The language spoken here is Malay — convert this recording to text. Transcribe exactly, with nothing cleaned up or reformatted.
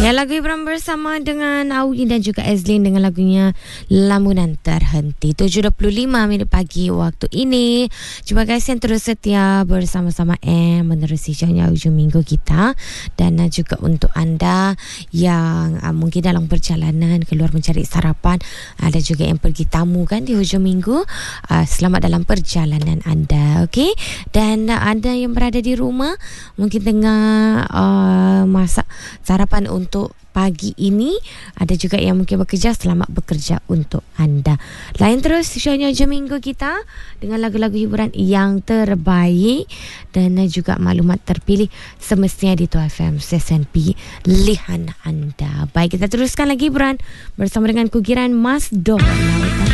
Ya, lagu Ibram bersama dengan Awi dan juga Azlin dengan lagunya Lamunan Terhenti. tujuh dua puluh lima minit pagi waktu ini. Terima kasih yang terus setia bersama-sama M menerusi jauhnya hujung minggu kita. Dan uh, juga untuk anda yang uh, mungkin dalam perjalanan keluar mencari sarapan, ada juga yang pergi tamu kan di hujung minggu. Uh, selamat dalam perjalanan anda, okey? Dan uh, anda yang berada di rumah mungkin tengah uh, masak sarapan untuk untuk pagi ini, ada juga yang mungkin bekerja, selamat bekerja untuk anda. Lain terus shownya hujung minggu kita dengan lagu-lagu hiburan yang terbaik dan juga maklumat terpilih semestinya di Tuah F M stesen pilihan anda. Baik, kita teruskan lagi hiburan bersama dengan Kugiran Mas Dor.